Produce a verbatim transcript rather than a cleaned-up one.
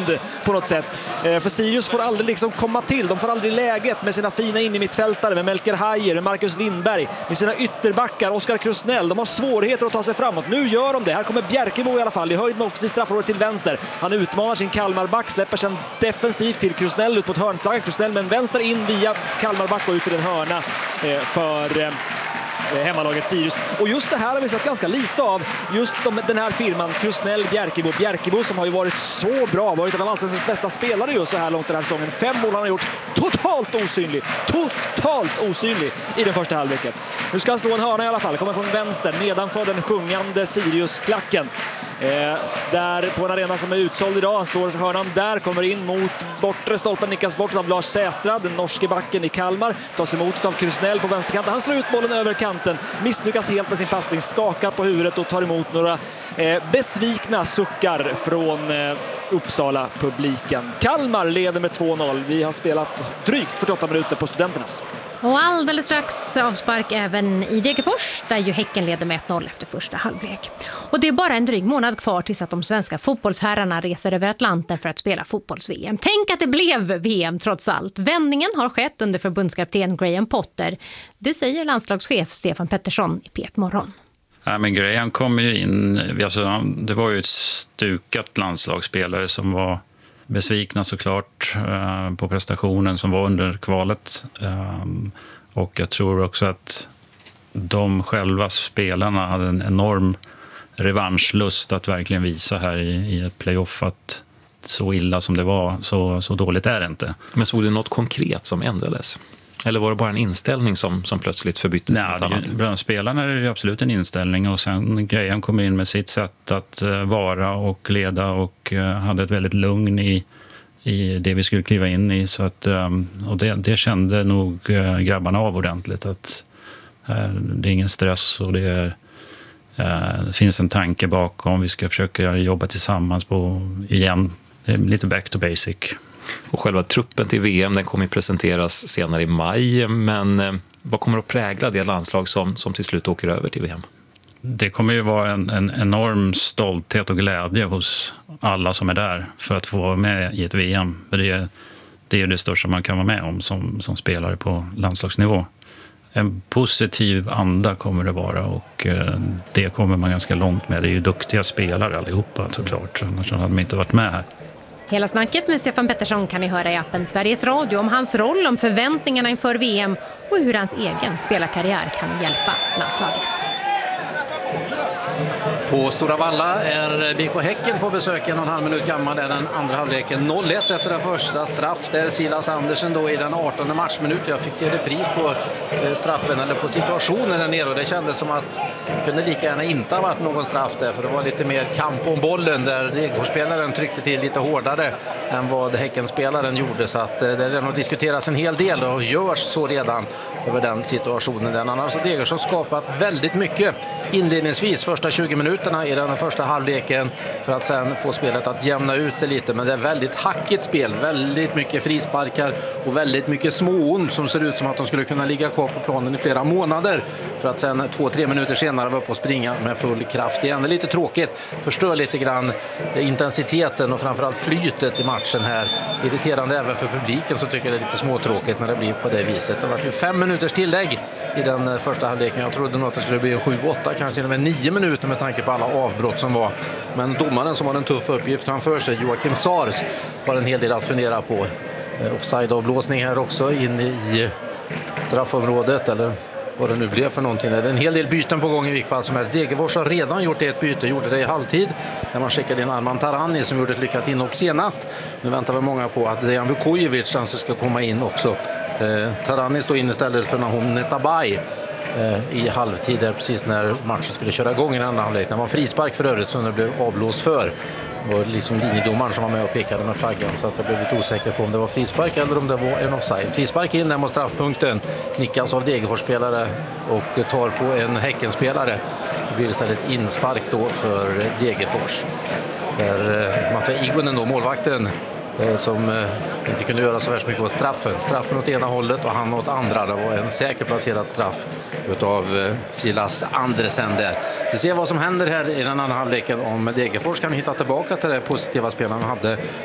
hand på något sätt. För Sirius får aldrig liksom komma till. De får aldrig läget med sina fina in i mittfältare, med Melker Hajer, med Marcus Lindberg, med sina ytterbackar, Oskar Krusnell. De har svårigheter att ta sig framåt. Nu gör de det. Här kommer Bjerkebo i alla fall i höjd med offensivt straffområde till vänster. Han utmanar sin Kalmarback, släpper sen defensivt till Krusnell ut mot hörnflaggan. Krusnell med en vänster in via Kalmarback och ut till en hörna för hemmalaget Sirius. Och just det här har vi sett ganska lite av. Just de, den här firman, Krusnell, Bjerkebo. Bjerkebo som har ju varit så bra, varit en av allsvenskans bästa spelare just så här långt den här säsongen. Fem mål han har gjort, totalt osynlig. Totalt osynlig i den första halvleken. Nu ska han slå en hörna i alla fall. Kommer från vänster, nedanför den sjungande Sirius-klacken. Eh, där på en arena som är utsåld idag. Han slår hörnan där, kommer in mot bortre stolpen, nickas bort av Lars Sätra, den norske backen i Kalmar. Tas emot av Krusnell på vänsterkanten. Han slår ut bollen över kanten, misslyckas helt med sin passning, skakar på huvudet och tar emot några eh, besvikna suckar från eh, Uppsala-publiken. Kalmar leder med två noll. Vi har spelat drygt fyrtioåtta minuter på Studenternas. Och alldeles strax avspark även i Degerfors, där ju Häcken leder med ett noll efter första halvlek. Och det är bara en dryg månad kvar tills att de svenska fotbollsherrarna reser över Atlanten för att spela fotbolls-V M. Tänk att det blev V M trots allt. Vändningen har skett under förbundskapten Graham Potter. Det säger landslagschef Stefan Pettersson i P ett Morgon. Ja, men Graham kom ju in, alltså, det var ju ett stukat landslagsspelare som var besvikna såklart eh, på prestationen som var under kvalet. Eh, och jag tror också att de själva spelarna hade en enorm revanschlust att verkligen visa här i, i ett playoff att så illa som det var, så, så dåligt är det inte. Men såg det något konkret som ändrades? Eller var det bara en inställning som, som plötsligt förbyttes? Nej, annat? Bland spelarna är det absolut en inställning, och sen Graham kom in med sitt sätt att uh, vara och leda och uh, hade ett väldigt lugn i, i det vi skulle kliva in i. Så att, um, och det, det kände nog uh, grabbarna av ordentligt, att uh, det är ingen stress och det, är, uh, det finns en tanke bakom. Vi ska försöka jobba tillsammans på, igen, det är lite back to basic. Och själva truppen till V M, den kommer presenteras senare i maj, men eh, vad kommer att prägla det landslag som, som till slut åker över till V M? Det kommer ju vara en, en enorm stolthet och glädje hos alla som är där för att få vara med i ett V M. För det, det är det största man kan vara med om som, som spelare på landslagsnivå. En positiv anda kommer det vara, och eh, det kommer man ganska långt med. Det är ju duktiga spelare allihopa såklart, annars hade de inte varit med här. Hela snacket med Stefan Pettersson kan ni höra i appen Sveriges Radio om hans roll, om förväntningarna inför V M och hur hans egen spelarkarriär kan hjälpa landslaget. På Stora Valla är B K Häcken på besök. En och en halv minut gammal är den andra halvleken. noll ett efter den första. Straff där Silas Andersen då i den artonde matchminut. Jag fick se repris på straffen eller på situationen där nere, och det kändes som att det kunde lika gärna inte ha varit någon straff där, för det var lite mer kamp om bollen där Degerfors-spelaren tryckte till lite hårdare än vad Häcken-spelaren gjorde, så att det redan diskuteras en hel del och görs så redan över den situationen. Den annars har Degerfors skapat väldigt mycket inledningsvis första tjugo minuterna i den första halvleken för att sen få spelet att jämna ut sig lite, men det är väldigt hackigt spel, väldigt mycket frisparkar och väldigt mycket småon som ser ut som att de skulle kunna ligga kvar på planen i flera månader för att sen två, tre minuter senare vara uppe och springa med full kraft igen. Det är lite tråkigt, förstör lite grann intensiteten och framförallt flytet i matchen här. Irriterande även för publiken, så tycker jag det är lite småtråkigt när det blir på det viset. Det var ju fem minuters tillägg i den första halvleken. Jag trodde nog att det skulle bli en sju åtta, kanske till och med nio minuter med tanke på alla avbrott som var. Men domaren som har en tuff uppgift framför sig, Joakim Sars, har en hel del att fundera på. Offside-avblåsning här också in i straffområdet, eller vad det nu blev för någonting. Det är en hel del byten på gång i vilket fall som helst. Degerfors har redan gjort ett byte, gjorde det i halvtid när man skickade in Arman Tarani som gjorde ett lyckat inhopp senast. Nu väntar väl många på att Dejan Vukojevic alltså ska komma in också. Eh, Tarani står in istället för Nahom Netabay eh, i halvtid där, precis när matchen skulle köra igång i den andra halvlek. Det var en frispark för övrigt som det blev avblåst för. Det var liksom linjedomaren som var med och pekade med flaggan, så att jag blev lite osäker på om det var frispark eller om det var en offside. Frispark in där mot straffpunkten, nickas av Degerfors-spelare och tar på en Häckenspelare. Det blir istället inspark då för Degerfors. Där Matvej Igunen då, målvakten, som inte kunde göra så värst mycket åt straffen. Straffen åt ena hållet och han åt andra. Det var en säker placerad straff utav Silas Andersen där. Vi ser vad som händer här i den andra halvleken, om Degerfors kan hitta tillbaka till det positiva spelarna hade